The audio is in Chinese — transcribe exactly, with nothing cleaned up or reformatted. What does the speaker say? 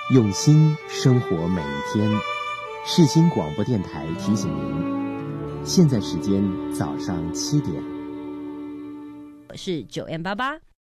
用心生活每一天。世新广播电台提醒您，现在时间早上七点。 我是九 M 八八。